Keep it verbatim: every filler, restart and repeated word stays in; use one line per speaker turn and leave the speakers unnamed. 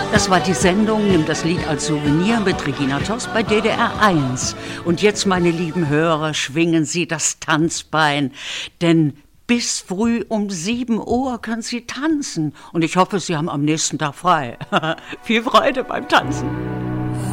Das war die Sendung Nimm das Lied als Souvenir mit Regina Tost bei D D R eins. Und jetzt, meine lieben Hörer, schwingen Sie das Tanzbein, denn bis früh um sieben Uhr können Sie tanzen. Und ich hoffe, Sie haben am nächsten Tag frei. Viel Freude beim Tanzen.